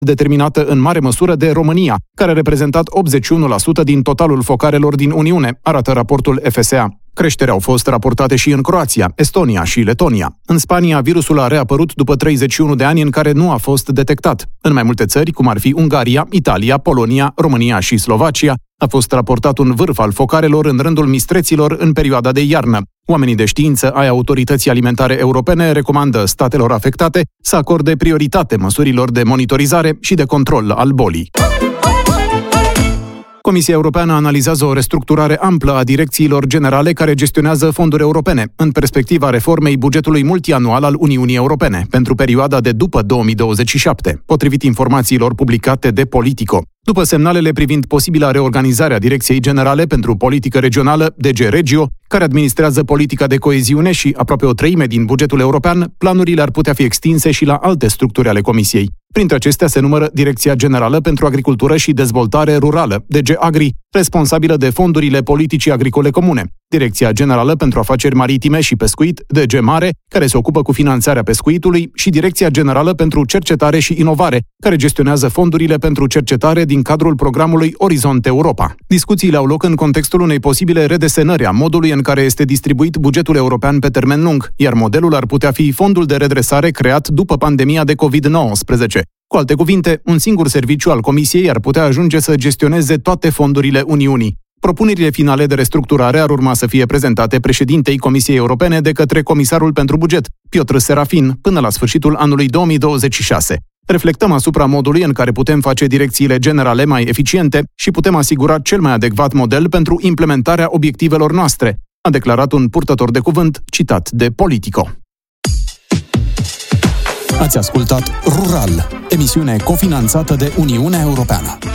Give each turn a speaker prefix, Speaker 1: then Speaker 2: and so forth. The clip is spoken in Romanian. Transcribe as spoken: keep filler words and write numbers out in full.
Speaker 1: determinată în mare măsură de România, care a reprezentat optzeci și unu la sută din totalul focarelor din Uniune, arată raportul F S A. Creșteri au fost raportate și în Croația, Estonia și Letonia. În Spania, virusul a reapărut după treizeci și unu de ani în care nu a fost detectat. În mai multe țări, cum ar fi Ungaria, Italia, Polonia, România și Slovacia, a fost raportat un vârf al focarelor în rândul mistreților în perioada de iarnă. Oamenii de știință ai Autorității Alimentare Europene recomandă statelor afectate să acorde prioritate măsurilor de monitorizare și de control al bolii. Comisia Europeană analizează o restructurare amplă a direcțiilor generale care gestionează fonduri europene, în perspectiva reformei bugetului multianual al Uniunii Europene, pentru perioada de după două mii douăzeci și șapte, potrivit informațiilor publicate de Politico. După semnalele privind posibila reorganizare a Direcției Generale pentru Politică Regională, D G Regio, care administrează politica de coeziune și aproape o treime din bugetul european, planurile ar putea fi extinse și la alte structuri ale Comisiei. Printre acestea se numără Direcția Generală pentru Agricultură și Dezvoltare Rurală, D G Agri, responsabilă de fondurile politicii agricole comune, Direcția Generală pentru Afaceri Maritime și Pescuit, D G Mare, care se ocupă cu finanțarea pescuitului, și Direcția Generală pentru Cercetare și Inovare, care gestionează fondurile pentru cercetare din cadrul programului Orizont Europa. Discuțiile au loc în contextul unei posibile redesenări a modului în care este distribuit bugetul european pe termen lung, iar modelul ar putea fi fondul de redresare creat după pandemia de covid nouăsprezece. Cu alte cuvinte, un singur serviciu al Comisiei ar putea ajunge să gestioneze toate fondurile Uniunii. Propunerile finale de restructurare ar urma să fie prezentate președintei Comisiei Europene de către Comisarul pentru Buget, Piotr Serafin, până la sfârșitul anului două mii douăzeci și șase. Reflectăm asupra modului în care putem face direcțiile generale mai eficiente și putem asigura cel mai adecvat model pentru implementarea obiectivelor noastre, a declarat un purtător de cuvânt citat de Politico.
Speaker 2: Ați ascultat Rural, emisiune cofinanțată de Uniunea Europeană.